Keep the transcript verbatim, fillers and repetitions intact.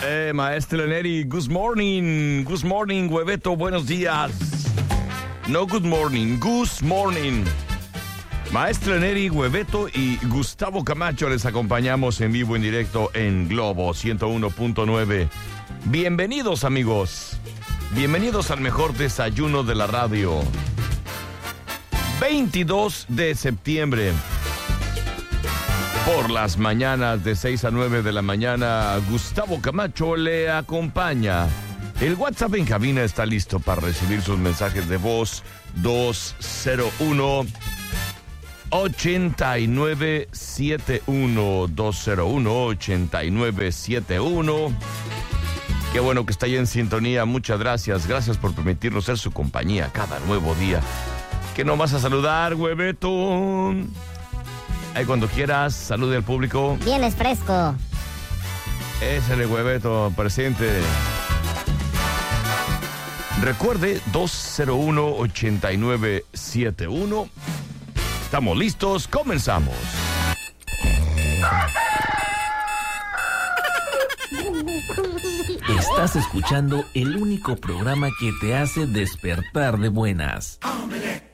Eh, maestro Neri, good morning. Good morning, hueveto, buenos días. No good morning, good morning. Maestro Neri, Hueveto y Gustavo Camacho les acompañamos en vivo, en directo en Globo ciento uno punto nueve. Bienvenidos, amigos. Bienvenidos al mejor desayuno de la radio. veintidós de septiembre. Por las mañanas de seis a nueve de la mañana, Gustavo Camacho le acompaña. El WhatsApp en cabina está listo para recibir sus mensajes de voz. Dos cero uno, ocho nueve siete uno. dos cero uno, ocho nueve siete uno. Qué bueno que está ahí en sintonía. Muchas gracias. Gracias por permitirnos ser su compañía cada nuevo día. Que no vas a saludar, hueveto. Ahí cuando quieras, salude al público. Vienes fresco. Ese es el hueveto presente. Recuerde, dos cero uno, ocho nueve siete uno. Estamos listos, comenzamos. Estás escuchando el único programa que te hace despertar de buenas.